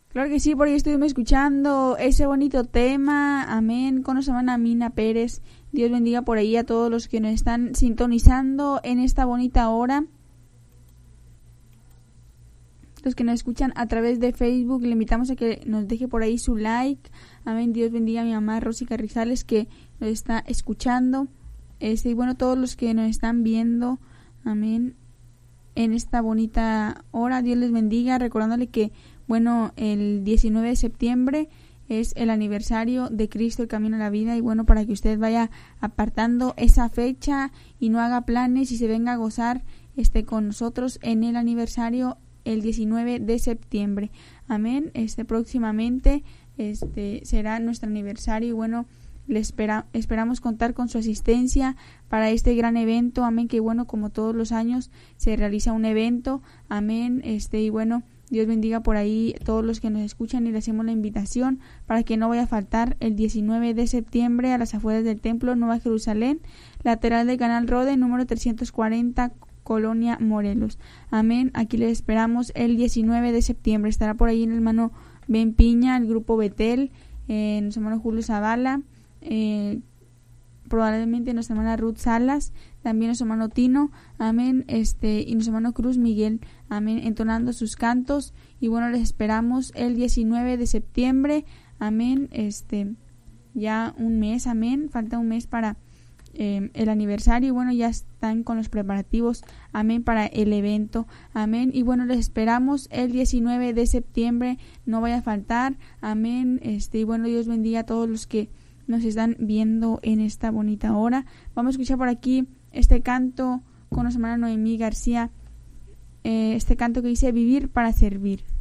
Claro que sí, por ahí estuvimos escuchando ese bonito tema. Amén. Con nuestra hermana Mina Pérez. Dios bendiga por ahí a todos los que nos están sintonizando en esta bonita hora. Los que nos escuchan a través de Facebook, le invitamos a que nos deje por ahí su like. Amén. Dios bendiga a mi mamá Rosy Carrizales, que nos está escuchando. Y bueno, todos los que nos están viendo. Amén. En esta bonita hora, Dios les bendiga. Recordándole que, bueno, el 19 de septiembre es el aniversario de Cristo, el Camino a la Vida. Y bueno, para que usted vaya apartando esa fecha y no haga planes y se venga a gozar con nosotros en el aniversario el 19 de septiembre. Amén. Próximamente será nuestro aniversario y bueno, esperamos contar con su asistencia para este gran evento. Amén. Que bueno, como todos los años se realiza un evento. Amén. Y bueno, Dios bendiga por ahí todos los que nos escuchan y le hacemos la invitación para que no vaya a faltar el 19 de septiembre a las afueras del Templo Nueva Jerusalén, lateral del Canal Rode, número 340, Colonia Morelos. Amén. Aquí les esperamos el 19 de septiembre. Estará por ahí el hermano Ben Piña, el grupo Betel, nuestro hermano Julio Zavala, probablemente nuestra hermana Ruth Salas, también nuestro hermano Tino, amén, y nuestro hermano Cruz Miguel, amén, entonando sus cantos. Y bueno, les esperamos el 19 de septiembre, amén, ya un mes, amén, falta un mes para el aniversario y bueno, ya están con los preparativos, amén, para el evento, amén. Y bueno, les esperamos el 19 de septiembre, no vaya a faltar, amén. Y bueno, Dios bendiga a todos los que nos están viendo en esta bonita hora. Vamos a escuchar por aquí este canto con nuestra hermana Noemí García, este canto que dice: vivir para servir.